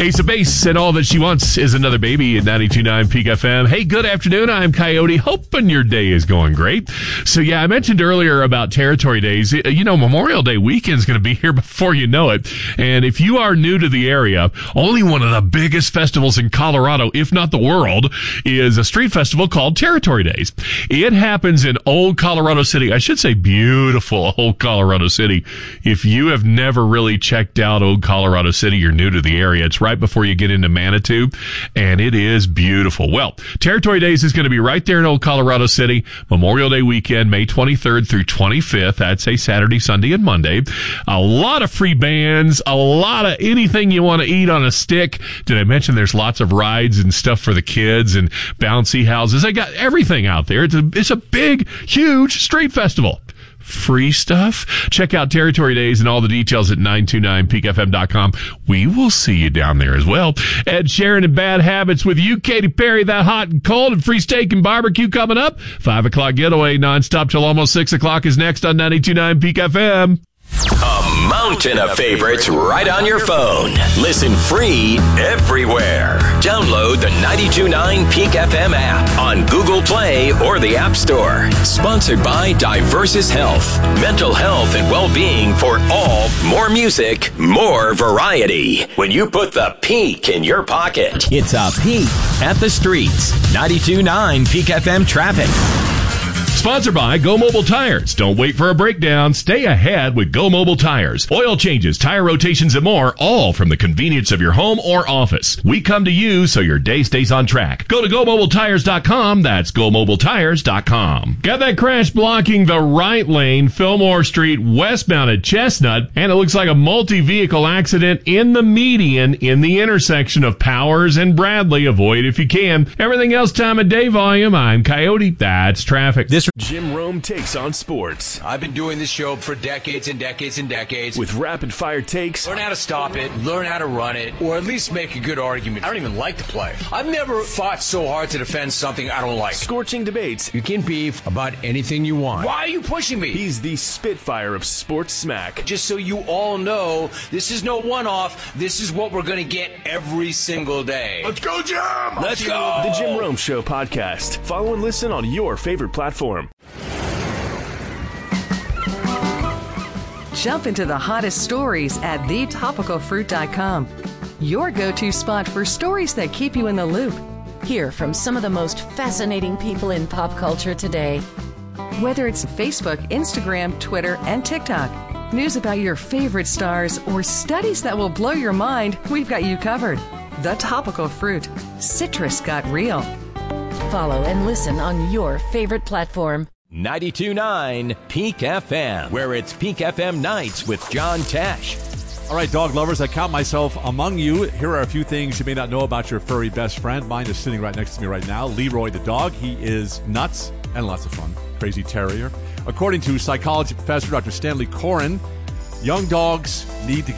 Ace of Base and All That She Wants is Another Baby at 92.9 Peak FM. Hey, good afternoon. I'm Coyote. Hoping your day is going great. So, yeah, I mentioned earlier about Territory Days. You know, Memorial Day weekend is going to be here before you know it. And if you are new to the area, only one of the biggest festivals in Colorado, if not the world, is a street festival called Territory Days. It happens in Old Colorado City. I should say beautiful Old Colorado City. If you have never really checked out Old Colorado City, you're new to the area. It's right before you get into Manitou, and it is beautiful. Well, Territory Days is going to be right there in Old Colorado City, Memorial Day weekend, May 23rd through 25th. That's a Saturday, Sunday, and Monday. A lot of free bands, a lot of anything you want to eat on a stick. Did I mention there's lots of rides and stuff for the kids and bouncy houses? They got everything out there. It's a big, huge street festival. Free stuff. Check out Territory Days and all the details at 929peakfm.com. We will see you down there as well. Ed Sheeran and Bad Habits with you. Katy Perry, That Hot and Cold, and free steak and barbecue coming up. 5 o'clock getaway nonstop till almost 6 o'clock is next on 92.9 Peak FM. A mountain of favorites right on your phone. Listen free everywhere. Download the 92.9 Peak FM app on Google Play or the App Store. Sponsored by Diversus Health. Mental health and well-being for all. More music, more variety. When you put the Peak in your pocket, it's a peek at the streets. 92.9 Peak FM traffic. Sponsored by Go Mobile Tires. Don't wait for a breakdown. Stay ahead with Go Mobile Tires. Oil changes, tire rotations, and more, all from the convenience of your home or office. We come to you so your day stays on track. Go to GoMobileTires.com. That's GoMobileTires.com. Got that crash blocking the right lane, Fillmore Street, westbound at Chestnut, and it looks like a multi-vehicle accident in the median in the intersection of Powers and Bradley. Avoid if you can. Everything else, time of day volume. I'm Coyote. That's traffic. Jim Rome takes on sports. I've been doing this show for decades and decades and decades. With rapid-fire takes. Learn how to stop it, learn how to run it, or at least make a good argument. I don't even like to play. I've never fought so hard to defend something I don't like. Scorching debates. You can beef about anything you want. Why are you pushing me? He's the Spitfire of sports smack. Just so you all know, this is no one-off. This is what we're going to get every single day. Let's go, Jim! Let's go! The Jim Rome Show podcast. Follow and listen on your favorite platform. Jump into the hottest stories at thetopicalfruit.com. Your go-to spot for stories that keep you in the loop. Hear from some of the most fascinating people in pop culture today. Whether it's Facebook, Instagram, Twitter, and TikTok, news about your favorite stars, or studies that will blow your mind, we've got you covered. The Topical Fruit. Citrus got real. Follow and listen on your favorite platform. 92.9 Peak FM, where it's Peak FM Nights with John Tesh. All right, dog lovers, I count myself among you. Here are a few things you may not know about your furry best friend. Mine is sitting right next to me right now, Leroy the dog. He is nuts and lots of fun. Crazy terrier. According to psychology professor Dr. Stanley Coren, young dogs need to